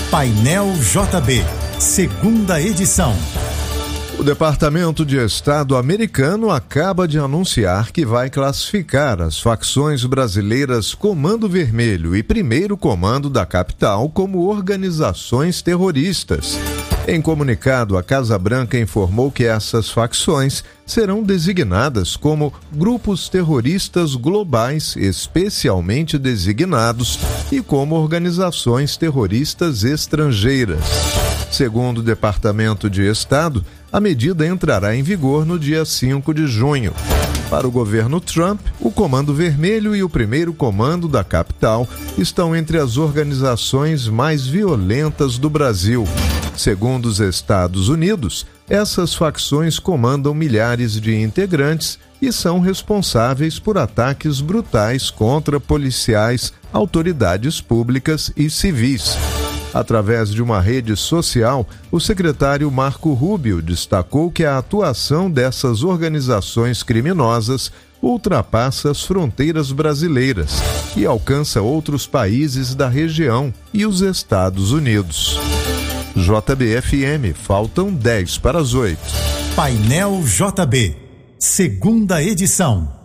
Painel JB, segunda edição. O Departamento de Estado americano acaba de anunciar que vai classificar as facções brasileiras Comando Vermelho e Primeiro Comando da Capital como organizações terroristas. Em comunicado, a Casa Branca informou que essas facções serão designadas como grupos terroristas globais especialmente designados e como organizações terroristas estrangeiras. Segundo o Departamento de Estado, a medida entrará em vigor no dia 5 de junho. Para o governo Trump, o Comando Vermelho e o Primeiro Comando da Capital estão entre as organizações mais violentas do Brasil. Segundo os Estados Unidos, essas facções comandam milhares de integrantes e são responsáveis por ataques brutais contra policiais, autoridades públicas e civis. Através de uma rede social, o secretário Marco Rubio destacou que a atuação dessas organizações criminosas ultrapassa as fronteiras brasileiras e alcança outros países da região e os Estados Unidos. JBFM, faltam 10 para as 8. Painel JB, segunda edição.